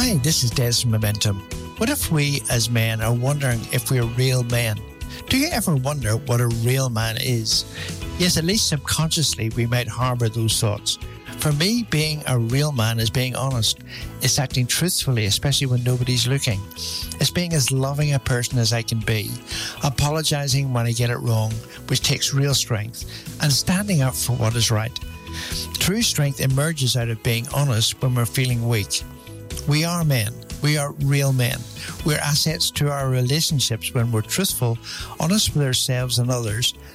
Hi, this is Des from Momentum. What if we as men are wondering if we're real men? Do you ever wonder what a real man is? Yes, at least subconsciously we might harbour those thoughts. For me, being a real man is being honest. It's acting truthfully, especially when nobody's looking. It's being as loving a person as I can be, apologising when I get it wrong, which takes real strength, and standing up for what is right. True strength emerges out of being honest when we're feeling weak. We are men. We are real men. We're assets to our relationships when we're truthful, honest with ourselves and others,